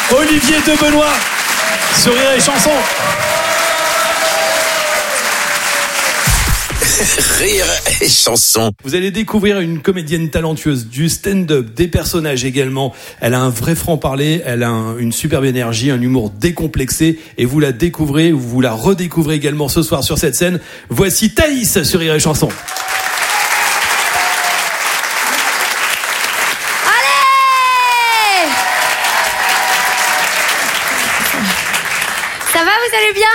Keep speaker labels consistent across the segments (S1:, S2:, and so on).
S1: Olivier de Benoît sur Rire et Chanson.
S2: Rire et Chanson.
S1: Vous allez découvrir une comédienne talentueuse, du stand-up, des personnages également. Elle a un vrai franc-parler, elle a une superbe énergie, un humour décomplexé, et vous la découvrez, vous la redécouvrez également ce soir sur cette scène. Voici Thaïs sur Rire et Chanson.
S3: Allez! Ça va, vous allez bien?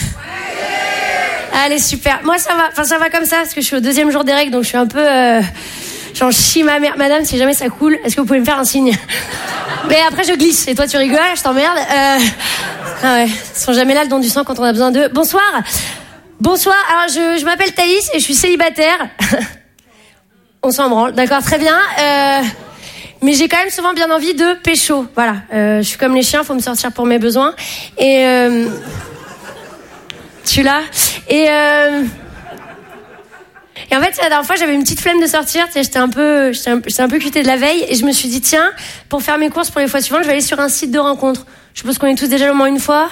S3: Allez, super. Moi, ça va. Enfin, ça va comme ça, parce que je suis au 2e jour des règles, donc je suis un peu... j'en chie ma mère. Madame, si jamais ça coule, est-ce que vous pouvez me faire un signe? Mais après, je glisse. Et toi, tu rigoles, je t'emmerde. Ah ouais, ils sont jamais là, le don du sang, quand on a besoin d'eux. Bonsoir. Bonsoir. Alors, je m'appelle Thaïs et je suis célibataire. On s'en branle. D'accord, très bien. Mais j'ai quand même souvent bien envie de pécho. Voilà. Je suis comme les chiens, faut me sortir pour mes besoins. Et... Tu l'as. Et en fait, la dernière fois, j'avais une petite flemme de sortir. Tu sais, j'étais un peu cuitée de la veille. Et je me suis dit, tiens, pour faire mes courses pour les fois suivantes, je vais aller sur un site de rencontre. Je suppose qu'on est tous déjà allés au moins une fois.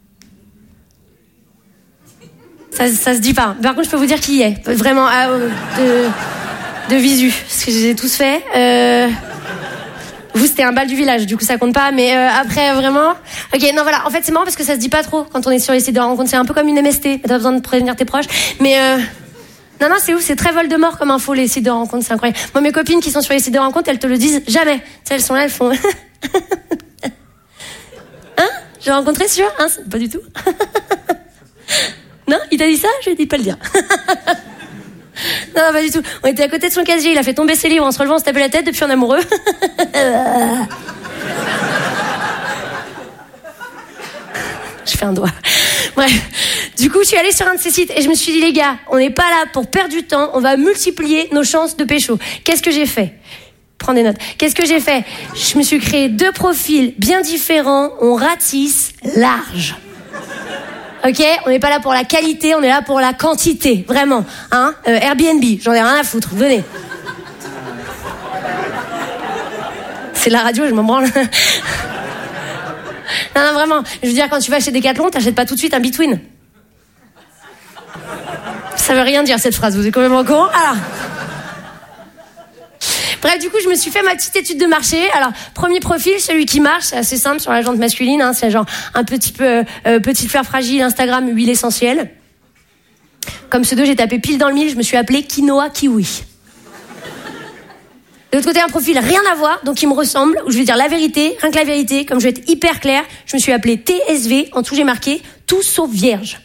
S3: Ça se dit pas. Par contre, je peux vous dire qui y est. Vraiment, de visu. Parce que je les ai tous faits. Vous, c'était un bal du village, du coup ça compte pas, mais après vraiment... Ok, non voilà, en fait c'est marrant parce que ça se dit pas trop quand on est sur les sites de rencontre, c'est un peu comme une MST, t'as besoin de prévenir tes proches, mais... Non, c'est ouf, c'est très Voldemort comme info, les sites de rencontre, c'est incroyable. Moi, mes copines qui sont sur les sites de rencontre, elles te le disent jamais. Tu sais, elles sont là, elles font... Hein? J'ai rencontré sur... Hein? Pas du tout. Non? Il t'a dit ça? Je lui ai dit de pas le dire. Non, pas du tout. On était à côté de son casier, il a fait tomber ses livres en se relevant, on se tapait la tête depuis un amoureux. Je fais un doigt. Bref. Du coup, je suis allée sur un de ces sites et je me suis dit, les gars, on n'est pas là pour perdre du temps, on va multiplier nos chances de pécho. Qu'est-ce que j'ai fait? Prends des notes. Qu'est-ce que j'ai fait? Je me suis créé 2 profils bien différents, on ratisse large. Ok, on n'est pas là pour la qualité, on est là pour la quantité, vraiment. Hein, Airbnb, j'en ai rien à foutre, venez. C'est la radio, je m'en branle. Non, vraiment. Je veux dire, quand tu vas chez Decathlon, t'achètes pas tout de suite un between. Ça veut rien dire cette phrase, vous êtes quand même au courant? Alors. Bref, du coup, je me suis fait ma petite étude de marché. Alors, premier profil, celui qui marche, c'est assez simple sur la jante masculine. Hein, c'est genre un petit peu petite fleur fragile, Instagram, huile essentielle. Comme pseudo, j'ai tapé pile dans le mille. Je me suis appelée Quinoa Kiwi. De l'autre côté, un profil rien à voir, donc il me ressemble. Où je vais dire la vérité, rien que la vérité. Comme je vais être hyper claire, je me suis appelée TSV. En dessous, j'ai marqué tout sauf vierge.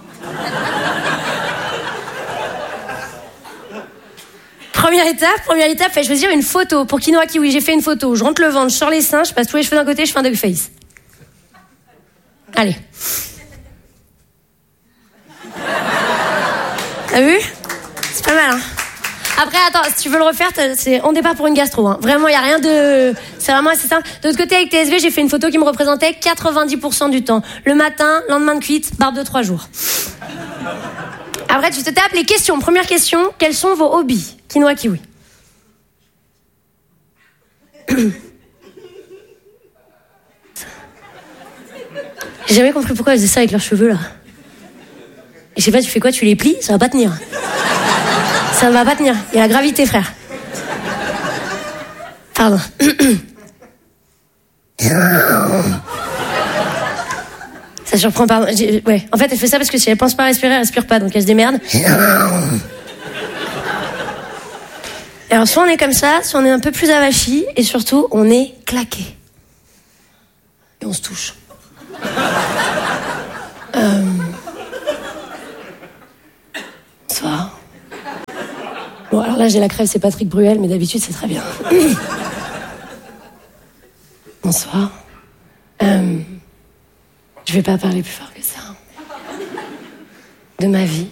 S3: Première étape, fallait choisir une photo. Pour Quinoa Kiwi, j'ai fait une photo. Je rentre le ventre, je sors les seins, je passe tous les cheveux d'un côté, je fais un dog face. Allez. T'as vu? C'est pas mal, hein? Après, attends, si tu veux le refaire, on départ pour une gastro, hein. Vraiment, y a rien de... C'est vraiment assez simple. De l'autre côté, avec TSV, j'ai fait une photo qui me représentait 90% du temps. Le matin, lendemain de cuite, barbe de 3 jours. Après, tu te tapes les questions. Première question, quels sont vos hobbies? Quinoa Kiwi. J'ai jamais compris pourquoi elles faisaient ça avec leurs cheveux, là. Et je sais pas, tu fais quoi? Tu les plies? Ça va pas tenir. Ça ne va pas tenir. Il y a la gravité, frère. Pardon. Ça surprend, pardon. Ouais. En fait, elle fait ça parce que si elle pense pas à respirer, elle respire pas, donc elle se démerde. Alors, soit on est comme ça, soit on est un peu plus avachi, et surtout, on est claqué. Et on se touche. Bonsoir. Bon, alors là, j'ai la crève, c'est Patrick Bruel, mais d'habitude, c'est très bien. Bonsoir. Je vais pas parler plus fort que ça. De ma vie.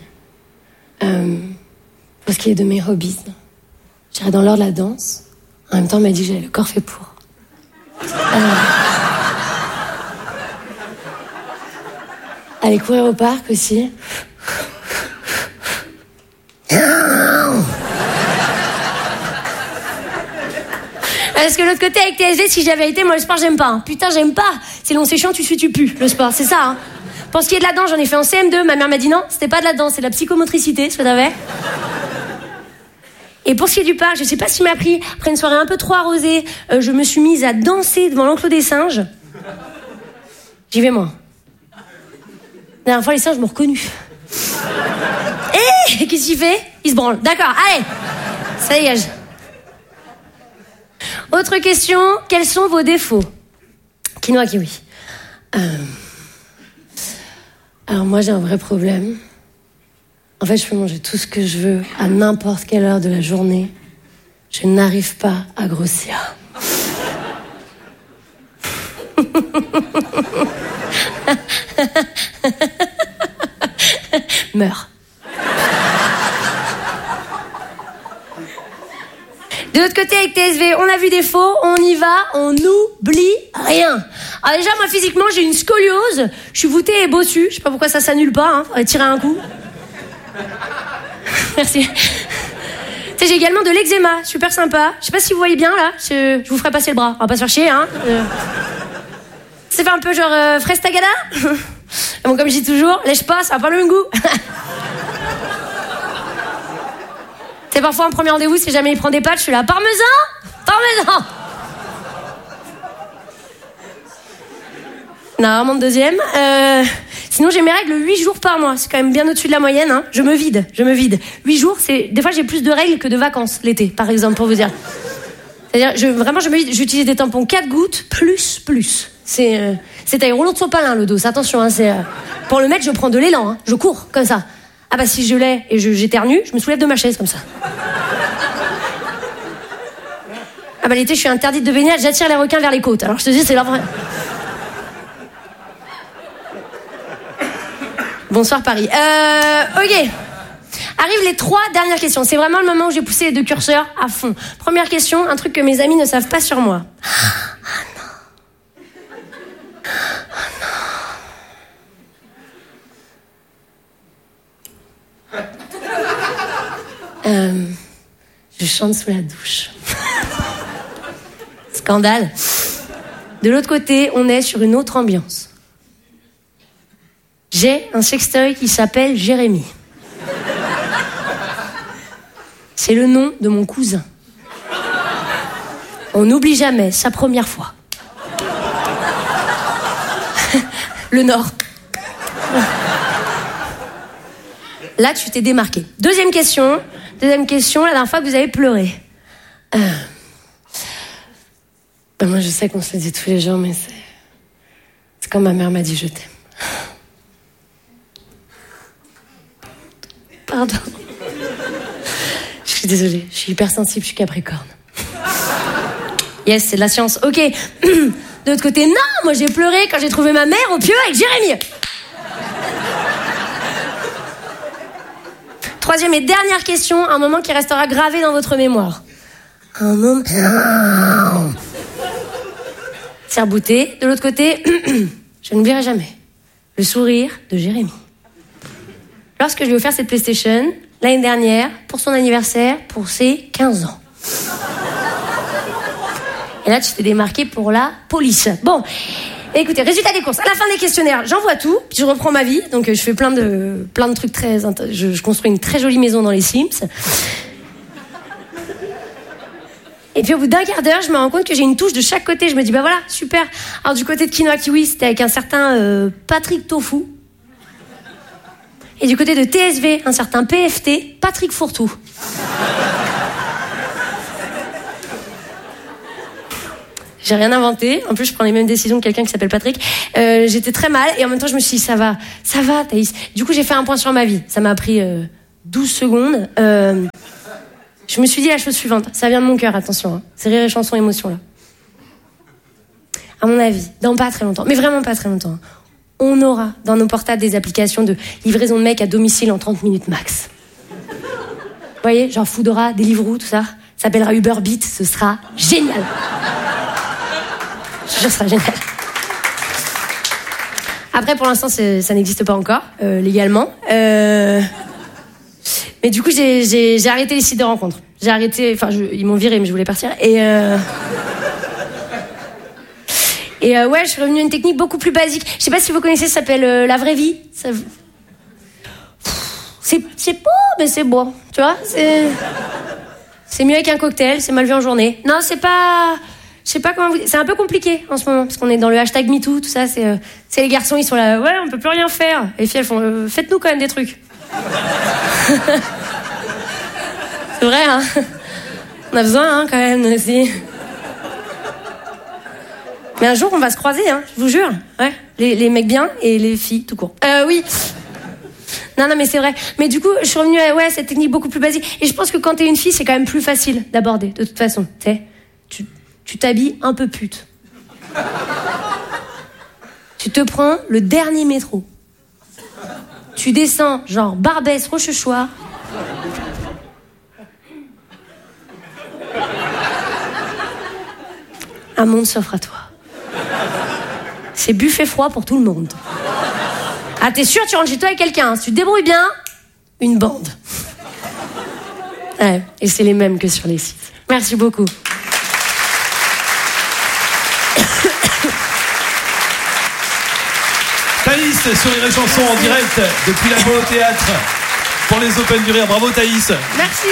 S3: Pour ce qui est de mes hobbies. J'irai dans l'ordre de la danse. En même temps, on m'a dit que j'avais le corps fait pour. Aller courir au parc aussi. Parce que l'autre côté, avec TSV, si j'avais été, moi, le sport, j'aime pas. Hein. Putain, j'aime pas. C'est long, c'est chiant, tu suis, tu pues. Le sport, c'est ça. Hein. Pour ce qui est de la danse, j'en ai fait en CM2. Ma mère m'a dit non, c'était pas de la danse, c'est de la psychomotricité, ce que t'avais. Et pour ce qui est du parc, je sais pas ce qui m'a pris. Après une soirée un peu trop arrosée, je me suis mise à danser devant l'enclos des singes. J'y vais, moi. La dernière fois, les singes m'ont reconnu. Et qu'est-ce qu'il fait? Il se branle. D'accord, allez. Ça dégage. Autre question, quels sont vos défauts? Quinoa kiwi. Alors moi, j'ai un vrai problème. En fait, je peux manger tout ce que je veux à n'importe quelle heure de la journée. Je n'arrive pas à grossir. Meurs. De l'autre côté, avec TSV, on a vu des faux, on y va, on n'oublie rien. Alors déjà, moi, physiquement, j'ai une scoliose. Je suis voûtée et bossue. Je sais pas pourquoi ça s'annule pas, hein. Faudrait tirer un coup. Merci. Tu sais, j'ai également de l'eczéma, super sympa. Je sais pas si vous voyez bien, là. Je vous ferai passer le bras. On va pas se faire chier, hein. Ça fait un peu genre fraise tagada. Bon, comme je dis toujours, lèche pas, ça a pas le même goût. C'est parfois un premier rendez-vous, si jamais il prend des pâtes, je suis là, parmesan. Non, vraiment de deuxième. Sinon, j'ai mes règles 8 jours par mois. C'est quand même bien au-dessus de la moyenne, hein. Je me vide. 8 jours, des fois, j'ai plus de règles que de vacances, l'été, par exemple, pour vous dire. C'est-à-dire, vraiment, je me vide. J'utilise des tampons 4 gouttes, plus. C'est un rouleau de sopalin, le dos. Attention, hein, pour le mettre, je prends de l'élan, hein. Je cours, comme ça. Ah bah, si je l'ai et j'éternue, je me soulève de ma chaise, comme ça. Ah bah, l'été, je suis interdite de baignade, j'attire les requins vers les côtes. Alors, je te dis, c'est leur vrai. Bonsoir Paris. Ok. Arrivent les 3 dernières questions. C'est vraiment le moment où j'ai poussé les 2 curseurs à fond. Première question, un truc que mes amis ne savent pas sur moi. Je chante sous la douche. Scandale. De l'autre côté, on est sur une autre ambiance. J'ai un sextoy qui s'appelle Jérémy. C'est le nom de mon cousin. On n'oublie jamais sa première fois. Le Nord. Là, tu t'es démarqué. Deuxième question, la dernière fois que vous avez pleuré. Moi, je sais qu'on se le dit tous les jours, mais c'est comme ma mère m'a dit, je t'aime. Pardon. Je suis désolée, je suis hypersensible, je suis Capricorne. Yes, c'est de la science. Ok. De l'autre côté, non, moi j'ai pleuré quand j'ai trouvé ma mère au pieu avec Jérémy. Troisième et dernière question, un moment qui restera gravé dans votre mémoire. Un moment... C'est rebooté. De l'autre côté, je n'oublierai jamais le sourire de Jérémy. Lorsque je lui ai offert cette PlayStation, l'année dernière, pour son anniversaire, pour ses 15 ans. Et là, tu t'es démarqué pour la police. Bon, écoutez, résultat des courses. À la fin des questionnaires, j'envoie tout, puis je reprends ma vie. Donc, je fais plein de trucs très... Je construis une très jolie maison dans les Sims. Et puis, au bout d'un quart d'heure, je me rends compte que j'ai une touche de chaque côté. Je me dis, bah voilà, super. Alors, du côté de Quinoa Kiwi, c'était avec un certain Patrick Tofu. Et du côté de TSV, un certain PFT, Patrick Fourtou. J'ai rien inventé. En plus, je prends les mêmes décisions que quelqu'un qui s'appelle Patrick. J'étais très mal et en même temps, je me suis dit, ça va, Thaïs. Du coup, j'ai fait un point sur ma vie. Ça m'a pris 12 secondes. Je me suis dit la chose suivante. Ça vient de mon cœur, attention. Hein. C'est Rire et Chanson émotion, là. À mon avis, dans pas très longtemps, mais vraiment pas très longtemps, on aura dans nos portables des applications de livraison de mecs à domicile en 30 minutes max. Vous voyez, genre Foodora, Deliveroo, tout ça. Ça s'appellera Uber Beat, ce sera génial. Je te jure, ce sera génial. Après, pour l'instant, ça n'existe pas encore, légalement. Mais du coup, j'ai arrêté les sites de rencontres. J'ai arrêté, ils m'ont viré, mais je voulais partir. Et Et ouais, je suis revenue à une technique beaucoup plus basique. Je sais pas si vous connaissez, ça s'appelle la vraie vie. Ça... C'est beau, mais c'est bon. Tu vois, c'est mieux avec un cocktail, c'est mal vu en journée. Non, c'est pas... Je sais pas comment vous... C'est un peu compliqué en ce moment, parce qu'on est dans le hashtag MeToo, tout ça. C'est les garçons, ils sont là, ouais, on peut plus rien faire. Et les filles, elles font, faites-nous quand même des trucs. C'est vrai, hein. On a besoin, hein, quand même, aussi. Mais un jour, on va se croiser, hein, je vous jure. Ouais, les mecs bien et les filles, tout court. Oui. Non, mais c'est vrai. Mais du coup, je suis revenue à cette technique beaucoup plus basique. Et je pense que quand t'es une fille, c'est quand même plus facile d'aborder, de toute façon. Tu sais, tu t'habilles un peu pute. Tu te prends le dernier métro. Tu descends, genre Barbès, Rochechouart. Un monde s'offre à toi. C'est buffet froid pour tout le monde. Ah, t'es sûr, tu rentres chez toi avec quelqu'un. Si tu te débrouilles bien, une bande. Ouais, et c'est les mêmes que sur les sites. Merci beaucoup.
S1: Thaïs sur Rire et Chanson en direct depuis la Bois au Théâtre pour les Open du Rire. Bravo Thaïs.
S3: Merci.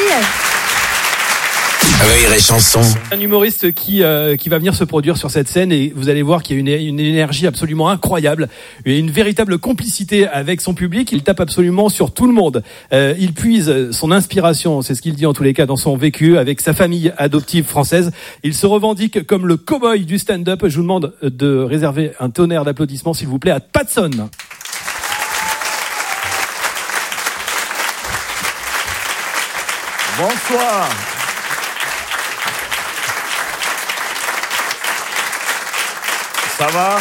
S2: Rire et Chanson.
S1: Un humoriste qui va venir se produire sur cette scène et vous allez voir qu'il y a une énergie absolument incroyable et une véritable complicité avec son public. Il tape absolument sur tout le monde. Il puise son inspiration, c'est ce qu'il dit en tous les cas, dans son vécu avec sa famille adoptive française. Il se revendique comme le cow-boy du stand-up. Je vous demande de réserver un tonnerre d'applaudissements s'il vous plaît à Patson.
S4: Bonsoir. Ça va?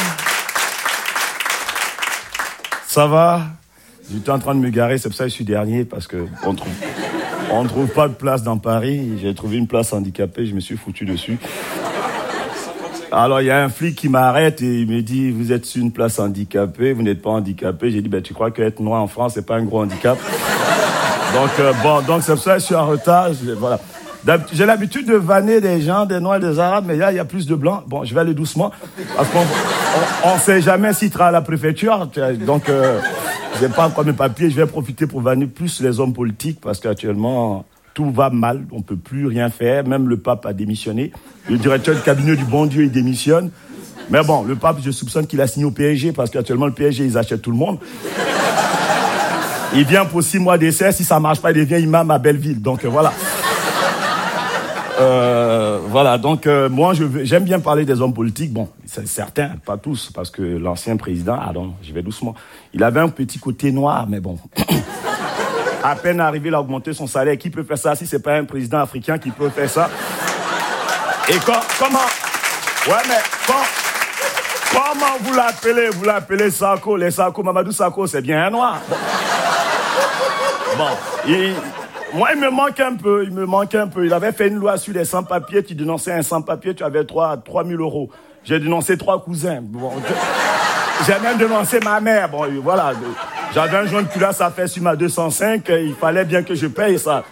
S4: Ça va? J'étais en train de me garer, c'est pour ça que je suis dernier, parce que on trouve pas de place dans Paris. J'ai trouvé une place handicapée, je me suis foutu dessus. Alors il y a un flic qui m'arrête et il me dit, vous êtes sur une place handicapée, vous n'êtes pas handicapé. J'ai dit, tu crois qu'être noir en France, c'est pas un gros handicap? Donc c'est pour ça que je suis en retard, voilà. J'ai l'habitude de vanner des gens, des Noirs et des Arabes, mais là, il y a plus de Blancs. Bon, je vais aller doucement, parce qu'on sait jamais s'il sera à la préfecture. Donc, j'ai pas encore mes papiers. Je vais profiter pour vanner plus les hommes politiques, parce qu'actuellement, tout va mal. On peut plus rien faire. Même le pape a démissionné. Le directeur du cabinet du bon Dieu, il démissionne. Mais bon, le pape, je soupçonne qu'il a signé au PSG, parce qu'actuellement, le PSG, ils achètent tout le monde. Il vient pour 6 mois d'essai. Si ça marche pas, il devient imam à Belleville. Donc, voilà. Voilà, donc moi j'aime bien parler des hommes politiques. Bon, c'est certains, pas tous, parce que l'ancien président, je vais doucement. Il avait un petit côté noir, mais bon. À peine arrivé, il a augmenté son salaire. Qui peut faire ça si c'est pas un président africain qui peut faire ça? Et comment? Ouais, mais comment vous l'appelez? Vous l'appelez Sarko? Les Sarko, Mamadou Sarko, c'est bien un noir. Bon, moi, il me manque un peu. Il avait fait une loi sur les sans-papiers. Tu dénonçais un sans-papier, tu avais 3 000 euros. J'ai dénoncé 3 cousins. Bon, j'ai même dénoncé ma mère. Bon, voilà. J'avais un joint de culasse à faire sur ma 205. Il fallait bien que je paye ça.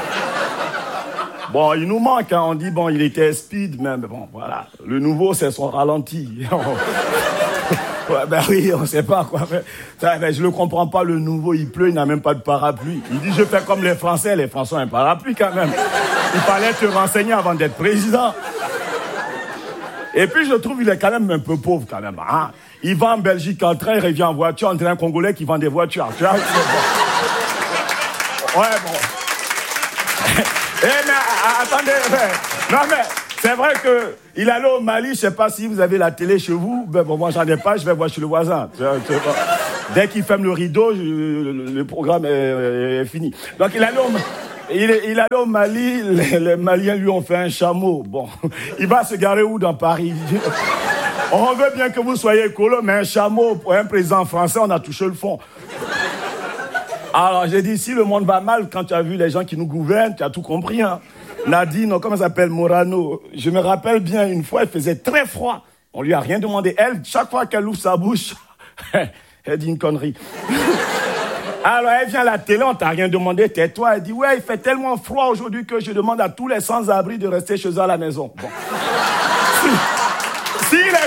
S4: Bon, il nous manque. Hein. On dit, bon, il était speed, mais bon, voilà. Le nouveau, c'est son ralenti. Ouais, oui, on sait pas quoi. Mais je le comprends pas, le nouveau, il pleut, il n'a même pas de parapluie. Il dit, je fais comme les Français ont un parapluie quand même. Il fallait te renseigner avant d'être président. Et puis je trouve qu'il est quand même un peu pauvre quand même. Hein? Il va en Belgique en train, il revient en voiture, on dirait un Congolais qui vend des voitures. Tu vois, bon. Ouais, bon. Mais attendez, non mais... C'est vrai que il allait au Mali, je sais pas si vous avez la télé chez vous, ben bon, moi j'en ai pas, je vais voir chez le voisin. Dès qu'il ferme le rideau, le programme est fini. Donc il allait au Mali, les Maliens lui ont fait un chameau. Bon, il va se garer où dans Paris? On veut bien que vous soyez écolo, mais un chameau pour un président français, on a touché le fond. Alors j'ai dit, si le monde va mal, quand tu as vu les gens qui nous gouvernent, tu as tout compris, hein. Nadine, comment elle s'appelle, Morano. Je me rappelle bien, une fois, il faisait très froid. On lui a rien demandé. Elle, chaque fois qu'elle ouvre sa bouche, elle dit une connerie. Alors, elle vient à la télé, on t'a rien demandé, tais-toi. Elle dit, ouais, il fait tellement froid aujourd'hui que je demande à tous les sans-abri de rester chez eux à la maison. Bon. Si les sans-abri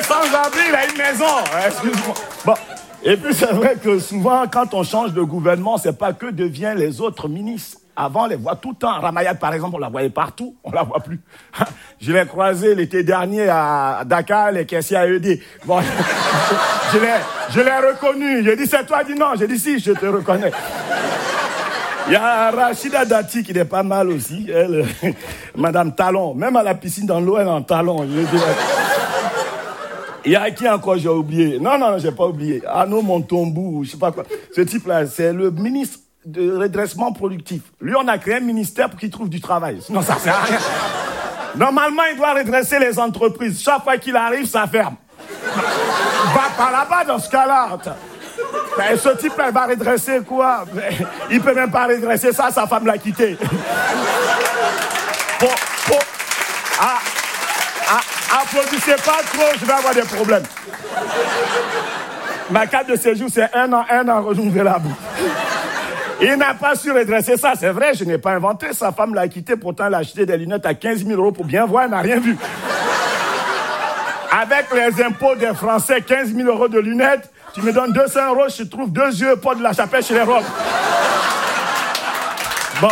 S4: abri, il a une maison. Excuse-moi. Bon. Et puis c'est vrai que souvent, quand on change de gouvernement, c'est pas que deviennent les autres ministres. Avant, on les voit tout le temps. Ramayad, par exemple, on la voyait partout. On la voit plus. Je l'ai croisé l'été dernier à Dakar, les caissiers à ED. Bon, je l'ai reconnu. J'ai dit, c'est toi? Il dit non. J'ai dit, si, je te reconnais. Il y a Rachida Dati qui est pas mal aussi. Elle, Madame Talon. Même à la piscine dans l'eau, elle est en talon. Il y a qui encore, j'ai oublié? Non, j'ai pas oublié. Arnaud Montombou, je sais pas quoi. Ce type-là, c'est le ministre de redressement productif. Lui, on a créé un ministère pour qu'il trouve du travail. Sinon, ça sert à rien. Normalement, il doit redresser les entreprises. Chaque fois qu'il arrive, ça ferme. Va par là-bas dans ce cas-là. Et ce type-là, il va redresser quoi? Il peut même pas redresser ça, sa femme l'a quitté. Applaudissez pas trop, je vais avoir des problèmes. Ma carte de séjour, c'est un an, renouvelable. Il n'a pas su redresser ça, c'est vrai, je n'ai pas inventé. Sa femme l'a quitté, pourtant elle a acheté des lunettes à 15 000 € pour bien voir, elle n'a rien vu. Avec les impôts des Français, 15 000 € de lunettes, tu me donnes 200 €, je trouve 2 yeux, pas de la chapelle chez les robes. Bon.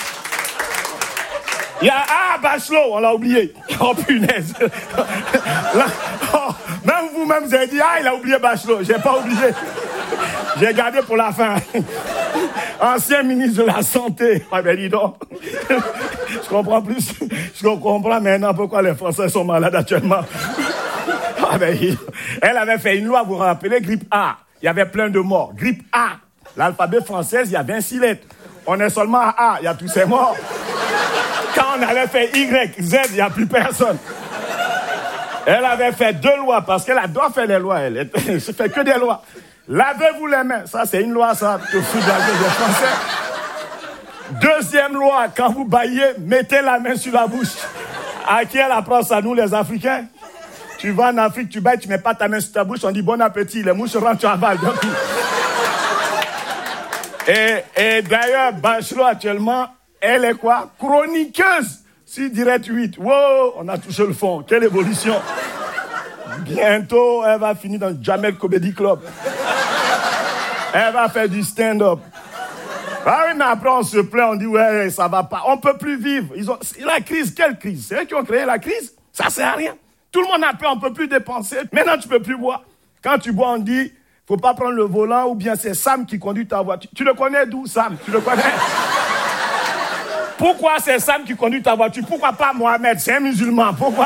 S4: Il y a Bachelot, on l'a oublié. Oh punaise. Là, même vous-même, vous avez dit, il a oublié Bachelot. J'ai pas oublié. J'ai gardé pour la fin. Ancien ministre de la Santé. Ah ben dis donc. Je comprends plus. Je comprends maintenant pourquoi les Français sont malades actuellement. Ah ben, elle avait fait une loi, vous vous rappelez, grippe A. Il y avait plein de morts. Grippe A. L'alphabet français, il y a 26 lettres. On est seulement à A, il y a tous ces morts. Quand on avait fait Y, Z, il n'y a plus personne. Elle avait fait 2 lois, parce qu'elle doit faire les lois, elle ne fait que des lois. Lavez-vous les mains, ça c'est une loi, ça, te fout de la gueule des Français. Deuxième loi, quand vous baillez, mettez la main sur la bouche. À qui elle apprend ça, nous les Africains? Tu vas en Afrique, tu bailles, tu ne mets pas ta main sur ta bouche, on dit bon appétit, les mouches rentrent, tu avales. Et d'ailleurs, Bachelot actuellement, elle est quoi? Chroniqueuse sur Direct 8. Wow, on a touché le fond. Quelle évolution. Bientôt, elle va finir dans le Jamel Comedy Club. Elle va faire du stand-up. Ah oui, mais après, on se plaint, on dit, ouais, ça va pas. On peut plus vivre. La crise, quelle crise? C'est eux qui ont créé la crise? Ça sert à rien. Tout le monde a peur, on peut plus dépenser. Maintenant, tu peux plus boire. Quand tu bois, on dit, faut pas prendre le volant, ou bien c'est Sam qui conduit ta voiture. Tu le connais d'où, Sam? Tu le connais? Pourquoi c'est Sam qui conduit ta voiture? Pourquoi pas Mohamed? C'est un musulman. Pourquoi?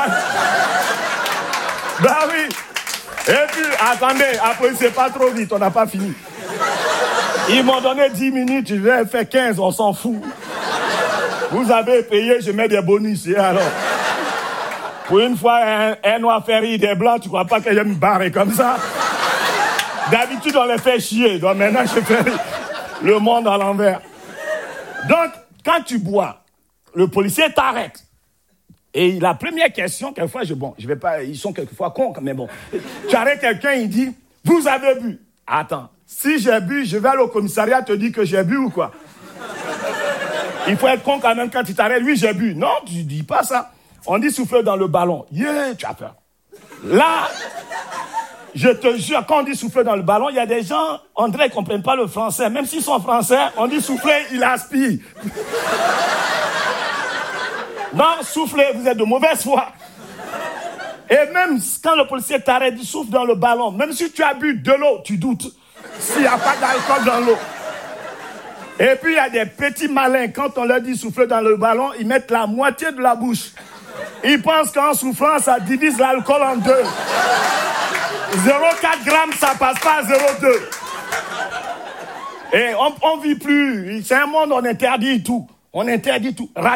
S4: Ben oui. Et puis, attendez, applaudissez pas trop vite, on n'a pas fini. Ils m'ont donné 10 minutes, je vais faire 15, on s'en fout. Vous avez payé, je mets des bonus. Et alors, pour une fois, un noir fait rire des blancs, tu crois pas que je me barre comme ça? D'habitude, on les fait chier. Donc maintenant, je fais le monde à l'envers. Donc, quand tu bois, le policier t'arrête. Et la première question, quelquefois, je vais pas, ils sont quelquefois cons, mais bon. Tu arrêtes quelqu'un, il dit, vous avez bu. Attends, si j'ai bu, je vais aller au commissariat te dire que j'ai bu ou quoi? Il faut être con quand même quand tu t'arrêtes. Oui, j'ai bu. Non, tu dis pas ça. On dit souffler dans le ballon. Tu as peur. Là, je te jure, quand on dit souffler dans le ballon, il y a des gens, on dirait qu'ils ne comprennent pas le français. Même s'ils sont français, on dit souffler, il aspire. Non, souffler, vous êtes de mauvaise foi. Et même quand le policier t'arrête, il souffle dans le ballon. Même si tu as bu de l'eau, tu doutes. S'il n'y a pas d'alcool dans l'eau. Et puis il y a des petits malins, quand on leur dit souffler dans le ballon, ils mettent la moitié de la bouche. Ils pensent qu'en soufflant, ça divise l'alcool en 2. 0,4 grammes, ça passe pas à 0,2. Et on vit plus. C'est un monde, on interdit tout. On interdit tout.